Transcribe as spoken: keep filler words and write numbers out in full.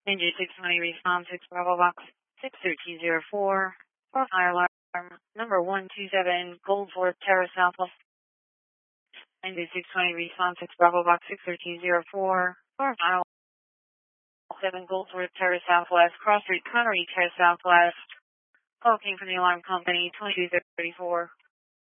Ninja six twenty response six Bravo Box six thirteen zero four for fire alarm number one two seven Goldsworth Terrace Southwest. Ninja six twenty response six Bravo Box six thirteen zero four for fire alarm seven Goldsworth Terrace Southwest, Cross Street, Connery Terrace Southwest. Call came from the alarm company twenty-two thirty-four.